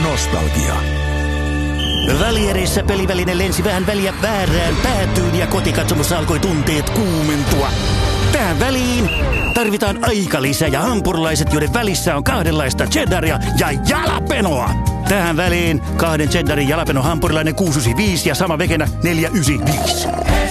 nostalgia. Välierissä peliväline lensi vähän väliä väärään päätyyn ja kotikatsomossa alkoi tunteet kuumentua. Tähän väliin tarvitaan aikalisä ja hampurilaiset, joiden välissä on kahdenlaista cheddaria ja jalapenoa. Tähän väliin 2 cheddarin jalapeno hampurilainen 695 ja sama vekenä 495.